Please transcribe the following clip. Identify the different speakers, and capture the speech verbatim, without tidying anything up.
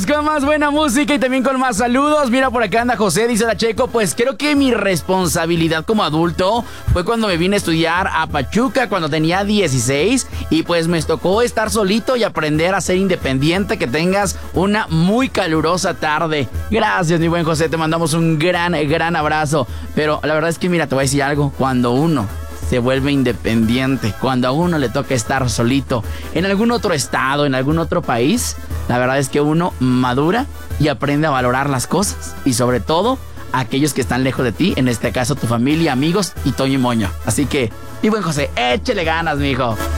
Speaker 1: con más buena música y también con más saludos. Mira, por acá anda José, dice la Checo. Pues creo que mi responsabilidad como adulto fue cuando me vine a estudiar a Pachuca cuando tenía dieciséis. Y pues me tocó estar solito y aprender a ser independiente. Que tengas una muy calurosa tarde. Gracias, mi buen José, te mandamos un gran, gran abrazo. Pero la verdad es que mira, te voy a decir algo. Cuando uno se vuelve independiente, cuando a uno le toca estar solito en algún otro estado, en algún otro país, la verdad es que uno madura y aprende a valorar las cosas y sobre todo a aquellos que están lejos de ti, en este caso tu familia, amigos y Toño y Moño. Así que, mi buen José, échele ganas, mijo.